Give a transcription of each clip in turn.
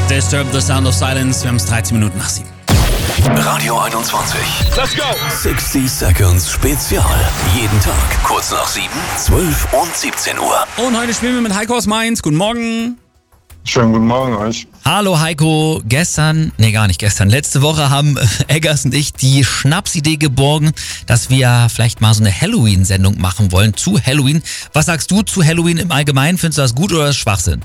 Disturb the Sound of Silence. Wir haben es 13 Minuten nach 7. Radio 21. Let's go! 60 Seconds Spezial. Jeden Tag kurz nach 7, 12 und 17 Uhr. Und heute spielen wir mit Heiko aus Mainz. Guten Morgen. Schönen guten Morgen euch. Hallo Heiko, letzte Woche haben Eggers und ich die Schnapsidee geborgen, dass wir vielleicht mal so eine Halloween-Sendung machen wollen zu Halloween. Was sagst du zu Halloween im Allgemeinen? Findest du das gut oder ist Schwachsinn?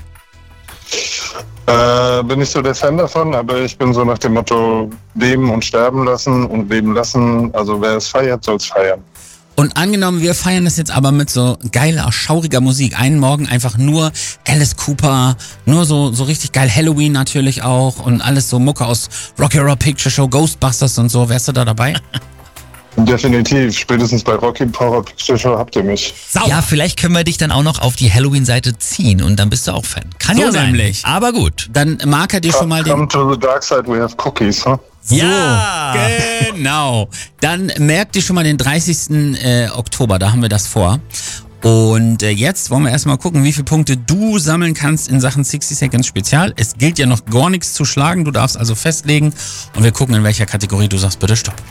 Bin nicht so der Fan davon, aber ich bin so nach dem Motto leben und sterben lassen und leben lassen. Also wer es feiert, soll es feiern. Und angenommen, wir feiern das jetzt aber mit so geiler, schauriger Musik. Einen Morgen einfach nur Alice Cooper, nur so richtig geil Halloween natürlich auch und alles so Mucke aus Rocky Horror Picture Show, Ghostbusters und so. Wärst du da dabei? Definitiv. Spätestens bei Rocky Horror Picture Show habt ihr mich. Sauber. Ja, vielleicht können wir dich dann auch noch auf die Halloween-Seite ziehen und dann bist du auch Fan. Kann So ja sein. nämlich. Aber gut. Dann marker dir schon mal den... Come to the dark side, we have cookies, huh? So, Ja. genau. Dann merkt ihr schon mal den 30. Oktober, da haben wir das vor. Und jetzt wollen wir erstmal gucken, wie viele Punkte du sammeln kannst in Sachen 60 Seconds Spezial. Es gilt ja noch gar nichts zu schlagen, du darfst also festlegen und wir gucken, in welcher Kategorie du sagst, bitte stopp.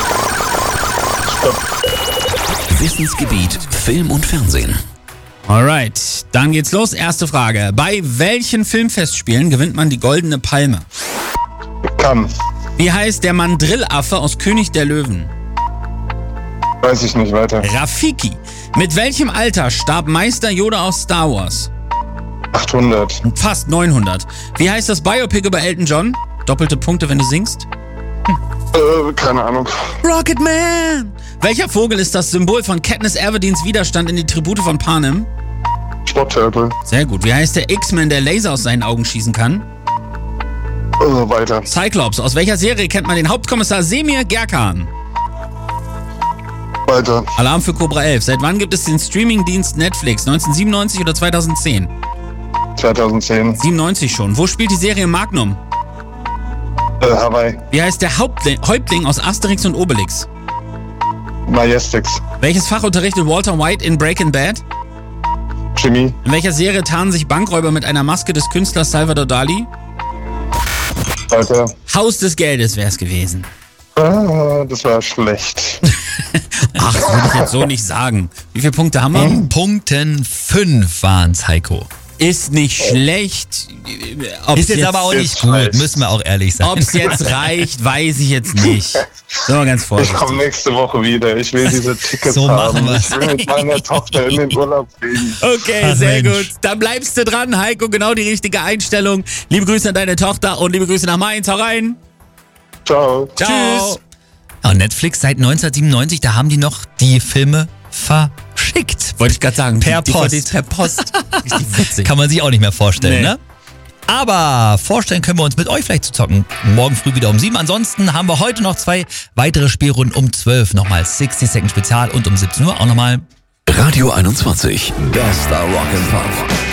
Wissensgebiet Film und Fernsehen. Alright, dann geht's los. Erste Frage. Bei welchen Filmfestspielen gewinnt man die Goldene Palme? Kann. Wie heißt der Mandrillaffe aus König der Löwen? Weiß ich nicht weiter. Rafiki. Mit welchem Alter starb Meister Yoda aus Star Wars? 800. Fast 900. Wie heißt das Biopic über Elton John? Doppelte Punkte, wenn du singst. Keine Ahnung. Rocket Man. Welcher Vogel ist das Symbol von Katniss Everdeens Widerstand in die Tribute von Panem? Sporttörpel. Sehr gut. Wie heißt der X-Men, der Laser aus seinen Augen schießen kann? Weiter. Cyclops. Aus welcher Serie kennt man den Hauptkommissar Semir Gerkan? Weiter. Alarm für Cobra 11. Seit wann gibt es den Streamingdienst Netflix? 1997 oder 2010? 2010. 97 schon. Wo spielt die Serie Magnum? Hawaii. Wie heißt der Häuptling aus Asterix und Obelix? Majestix. Welches Fach unterrichtet Walter White in Breaking Bad? Chemie. In welcher Serie tarnen sich Bankräuber mit einer Maske des Künstlers Salvador Dali? Weiter. Haus des Geldes wäre es gewesen. Das war schlecht. Ach, das würde ich jetzt so nicht sagen. Wie viele Punkte haben wir? In Punkten 5 waren's, Heiko. Ist nicht schlecht. Ist jetzt aber auch nicht ist gut, falsch. müssen wir auch ehrlich sein. Ob es jetzt reicht, weiß ich jetzt nicht. So, ganz Ich vorsichtig. komme nächste Woche wieder. Ich will diese Tickets So machen haben. wir's. Ich will mit meiner Tochter in den Urlaub fliegen. Okay, Ach, sehr Mensch. gut. Dann bleibst du dran, Heiko. Genau die richtige Einstellung. Liebe Grüße an deine Tochter und liebe Grüße nach Mainz. Hau rein. Ciao. Ciao. Ja, und Netflix seit 1997, da haben die noch die Filme verschickt. Wollte ich gerade sagen. Per die Post. DVDs per Post. Richtig witzig. Kann man sich auch nicht mehr vorstellen, Nee. ne? Aber vorstellen können wir uns mit euch vielleicht zu zocken. Morgen früh wieder um 7. Ansonsten haben wir heute noch 2 weitere Spielrunden um 12. Nochmal 60 Second Spezial und um 17 Uhr auch nochmal Radio 21. Bester Rock and Pop.